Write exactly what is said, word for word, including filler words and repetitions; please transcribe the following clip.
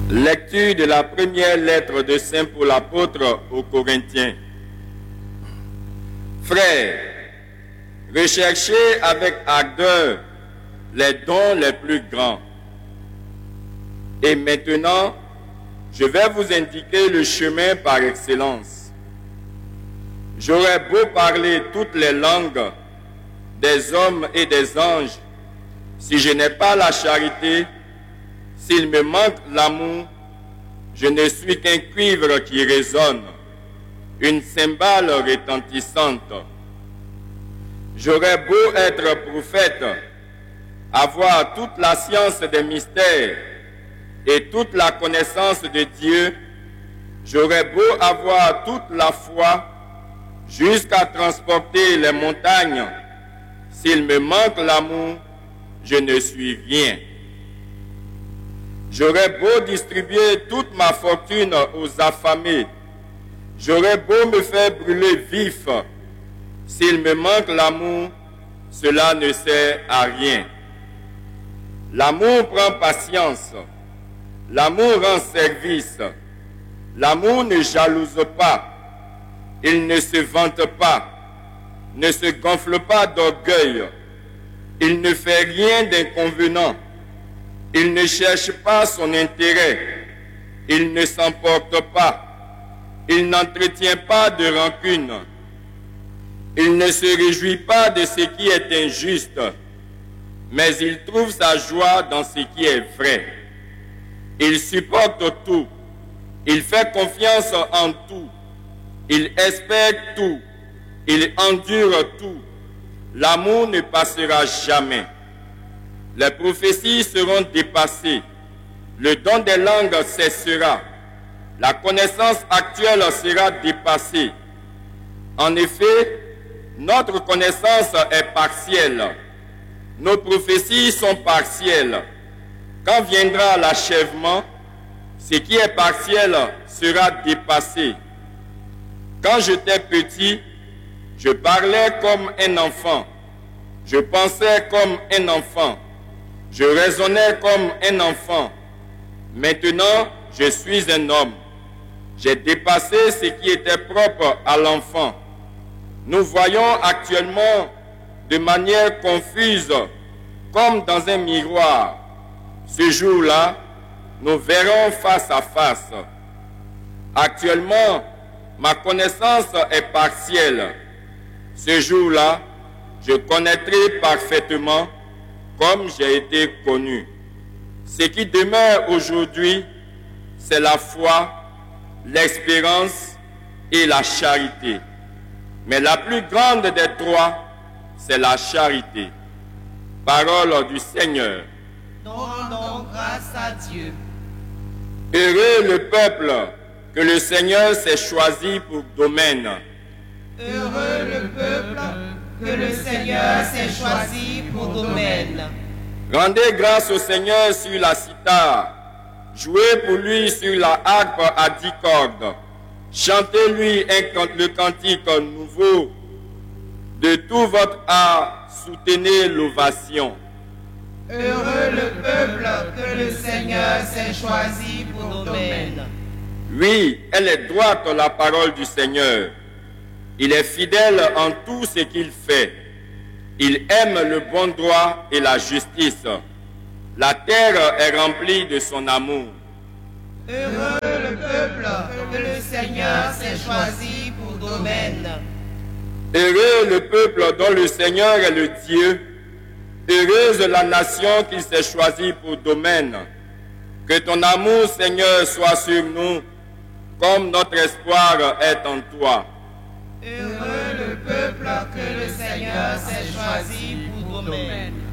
Lecture de la première lettre de Saint Paul apôtre aux Corinthiens. Frères, recherchez avec ardeur les dons les plus grands. Et maintenant, je vais vous indiquer le chemin par excellence. J'aurais beau parler toutes les langues des hommes et des anges, si je n'ai pas la charité, s'il me manque l'amour, je ne suis qu'un cuivre qui résonne, une cymbale retentissante. J'aurais beau être prophète, avoir toute la science des mystères et toute la connaissance de Dieu, j'aurais beau avoir toute la foi jusqu'à transporter les montagnes. S'il me manque l'amour, je ne suis rien. J'aurais beau distribuer toute ma fortune aux affamés, j'aurais beau me faire brûler vif. S'il me manque l'amour, cela ne sert à rien. L'amour prend patience, l'amour rend service, l'amour ne jalouse pas, il ne se vante pas, ne se gonfle pas d'orgueil, il ne fait rien d'inconvenant, il ne cherche pas son intérêt, il ne s'emporte pas, il n'entretient pas de rancune, il ne se réjouit pas de ce qui est injuste, mais il trouve sa joie dans ce qui est vrai. Il supporte tout, il fait confiance en tout, il espère tout, il endure tout. L'amour ne passera jamais. Les prophéties seront dépassées, le don des langues cessera, la connaissance actuelle sera dépassée. En effet, notre connaissance est partielle, nos prophéties sont partielles. Quand viendra l'achèvement, ce qui est partiel sera dépassé. Quand j'étais petit, je parlais comme un enfant, je pensais comme un enfant, je raisonnais comme un enfant. Maintenant, je suis un homme. J'ai dépassé ce qui était propre à l'enfant. Nous voyons actuellement de manière confuse, comme dans un miroir. Ce jour-là, nous verrons face à face. Actuellement, ma connaissance est partielle. Ce jour-là, je connaîtrai parfaitement comme j'ai été connu. Ce qui demeure aujourd'hui, c'est la foi, l'espérance et la charité. Mais la plus grande des trois, c'est la charité. Parole du Seigneur. Rendons grâce à Dieu. Heureux le peuple que le Seigneur s'est choisi pour domaine. Heureux le peuple que le Seigneur s'est choisi pour domaine. Rendez grâce au Seigneur sur la cithare. Jouez pour lui sur la harpe à dix cordes. Chantez-lui le cantique nouveau. De tout votre art, soutenez l'ovation. Heureux le peuple que le Seigneur s'est choisi pour domaine. Oui, elle est droite la parole du Seigneur. Il est fidèle en tout ce qu'il fait. Il aime le bon droit et la justice. La terre est remplie de son amour. Heureux le peuple que le Seigneur s'est choisi pour domaine. Heureux le peuple dont le Seigneur est le Dieu. Heureuse la nation qu'il s'est choisie pour domaine. Que ton amour, Seigneur, soit sur nous, comme notre espoir est en toi. Heureux le peuple que le Seigneur s'est choisi pour domaine.